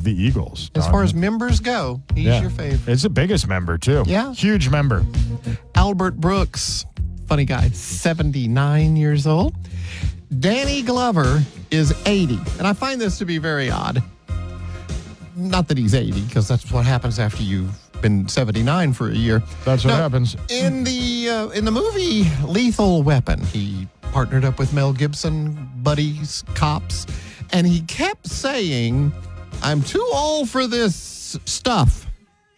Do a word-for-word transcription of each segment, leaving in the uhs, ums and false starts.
the Eagles. As Don. far as members go, he's Yeah. your favorite. It's the biggest member, too. Yeah. Huge member. Albert Brooks, funny guy, seventy-nine years old. Danny Glover is eighty. And I find this to be very odd. Not that he's eighty, because that's what happens after you've been seventy-nine for a year. That's what No, happens. In the uh, in the movie Lethal Weapon, he partnered up with Mel Gibson, buddies, cops, and he kept saying, "I'm too old for this stuff."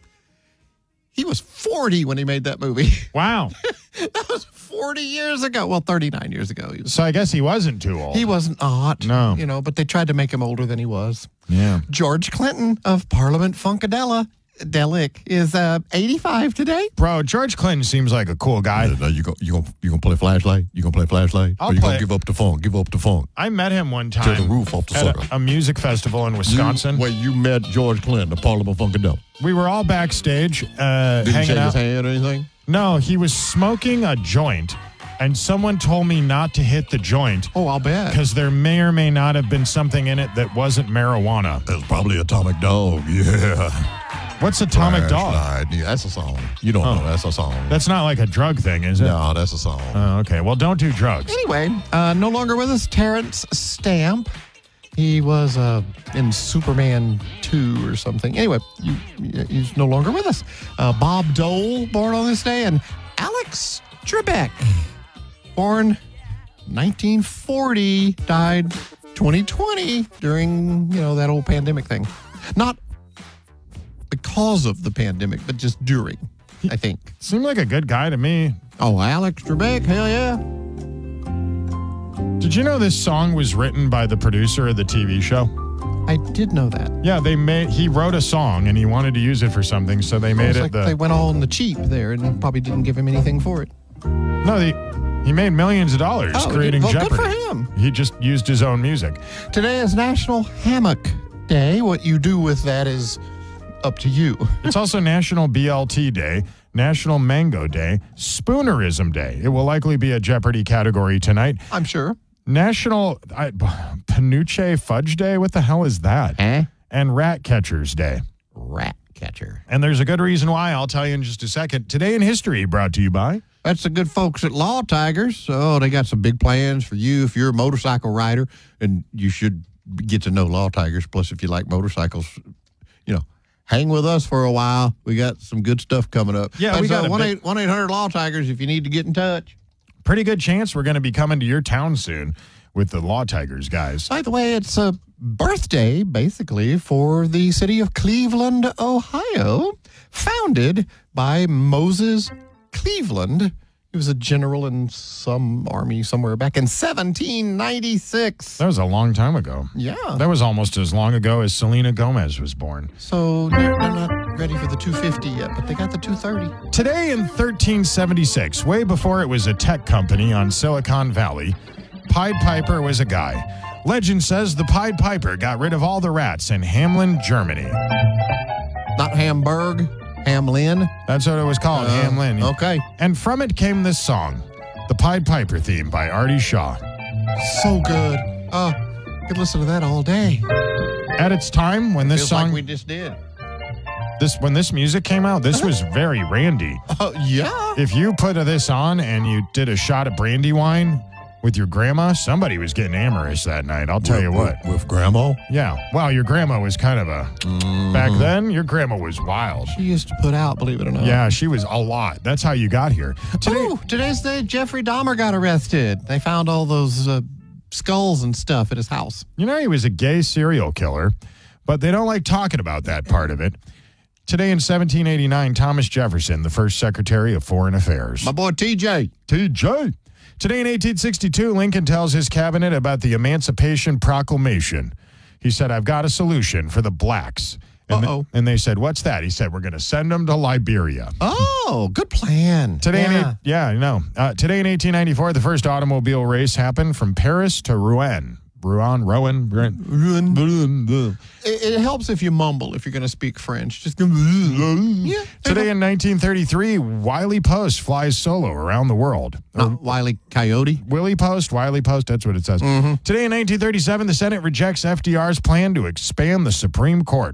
He was forty when he made that movie. Wow. That was forty years ago. Well, thirty-nine years ago. He was. So I guess he wasn't too old. He wasn't odd. No. You know, but they tried to make him older than he was. Yeah. George Clinton of Parliament Funkadelic Delic is uh, eighty-five today. Bro, George Clinton seems like a cool guy. Now you go, you gonna you gonna play flashlight? You gonna play flashlight? I'll or you play gonna it. give up the phone? Give up the phone. I met him one Tear time the roof off the at sucker. a, a music festival in Wisconsin. You, wait, you met George Clinton, the Parliament Funkadelic. We were all backstage uh, Did he hanging shake out. his hand or anything? No, he was smoking a joint, and someone told me not to hit the joint Oh, I'll bet. because there may or may not have been something in it that wasn't marijuana. It was probably Atomic Dog. Yeah. What's Atomic Dog? Flashlight. Yeah, that's a song. You don't Oh. know. That's a song. That's not like a drug thing, is it? no, that's a song. Oh, okay. Well, don't do drugs. Anyway, uh, no longer with us, Terrence Stamp. He was uh, in Superman two or something. Anyway, you, he's no longer with us. Uh, Bob Dole, born on this day, and Alex Trebek, born nineteen forty, died twenty twenty during, you know, that old pandemic thing. Not because of the pandemic, but just during, I think. Seemed like a good guy to me. Oh, Alex Trebek, hell yeah. Did you know this song was written by the producer of the T V show? I did know that. Yeah, they made. He wrote a song and he wanted to use it for something, so they made It's it like the. they went all on the cheap there and probably didn't give him anything for it. No, he he made millions of dollars Oh, creating well, good Jeopardy. for him. He just used his own music. Today is National Hammock Day. What you do with that is up to you. It's also National B L T Day, National Mango Day, Spoonerism Day. It will likely be a Jeopardy category tonight. I'm sure. National I, Panuche Fudge Day. What the hell is that? Eh? And Rat Catchers Day. Rat catcher. And there's a good reason why. I'll tell you in just a second. Today in history, brought to you by. That's the good folks at Law Tigers. So they got some big plans for you if you're a motorcycle rider, and you should get to know Law Tigers. Plus, if you like motorcycles, you know, hang with us for a while. We got some good stuff coming up. Yeah, we That's, got uh, a one big- eight one eight hundred Law Tigers if you need to get in touch. Pretty good chance we're going to be coming to your town soon with the Law Tigers guys. By the way, it's a birthday, basically, for the city of Cleveland, Ohio, founded by Moses Cleveland. He was a general in some army somewhere back in seventeen ninety-six. That was a long time ago. Yeah. That was almost as long ago as Selena Gomez was born. So they're, they're not ready for the two fifty yet, but they got the two thirty. Today in thirteen seventy-six, way before it was a tech company on Silicon Valley, Pied Piper was a guy. Legend says the Pied Piper got rid of all the rats in Hamelin, Germany. Not Hamburg, Hamlin. That's what it was called, Uh, Hamelin. Okay. And from it came this song, the Pied Piper theme by Artie Shaw. So good. Oh, could listen to that all day. At its time, when this Feels song, like we just did. this when this music came out, this was very randy. Oh, yeah. If you put this on and you did a shot of brandy wine with your grandma, somebody was getting amorous that night. I'll tell you With- what. With, with Grandma? Yeah. Well, your grandma was kind of a. Mm-hmm. Back then, your grandma was wild. She used to put out, believe it or not. Yeah, she was a lot. That's how you got here. Today, Ooh, today's the day Jeffrey Dahmer got arrested. They found all those uh, skulls and stuff at his house. you know, he was a gay serial killer, but they don't like talking about that part of it. Today in seventeen eighty-nine, Thomas Jefferson, the first Secretary of Foreign Affairs. My boy T J. T J. Today in eighteen sixty-two, Lincoln tells his cabinet about the Emancipation Proclamation. He said, I've got a solution for the blacks. And, th- Uh-oh. and they said, what's that? He said, we're going to send them to Liberia. Oh, good plan. Today, yeah. in eight, yeah, I know. Uh, today in eighteen ninety-four, the first automobile race happened from Paris to Rouen. Rouen, Rouen, Rouen. It, it helps if you mumble if you're going to speak French. Just go. Yeah. Today in nineteen thirty-three, Wiley Post flies solo around the world. Not Wiley Coyote. Willie Post, Wiley Post, that's what it says. Today in nineteen thirty-seven, the Senate rejects F D R's plan to expand the Supreme Court.